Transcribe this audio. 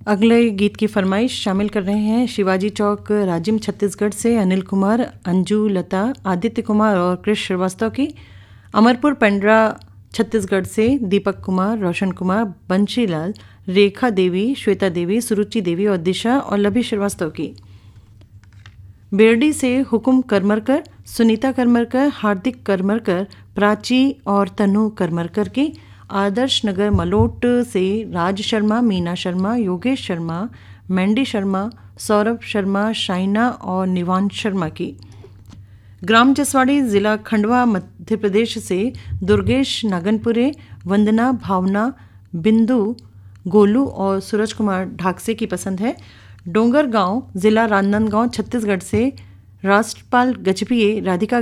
अगले गीत की फरमाइश शामिल कर रहे हैं शिवाजी चौक राजिम छत्तीसगढ़ से अनिल कुमार, अंजू, लता, आदित्य कुमार और कृष श्रीवास्तव की। अमरपुर पेंड्रा छत्तीसगढ़ से दीपक कुमार, रोशन कुमार, बंशीलाल, रेखा देवी, श्वेता देवी, सुरुचि देवी और दिशा और लभी श्रीवास्तव की। बेरडी से हुकुम करमरकर, सुनीता करमरकर, हार्दिक करमरकर, प्राची और तनु करमरकर की। आदर्श नगर मलोट से राज शर्मा, मीना शर्मा, योगेश शर्मा, मैंडी शर्मा, सौरभ शर्मा, शाइना और निवांश शर्मा की। ग्राम जसवाड़ी ज़िला खंडवा मध्य प्रदेश से दुर्गेश नागनपुरे, वंदना, भावना, बिंदु, गोलू और सूरज कुमार ढाकसे की पसंद है। डोंगर गांव ज़िला राजनांदगांव छत्तीसगढ़ से राष्ट्रपाल गजभिये, राधिका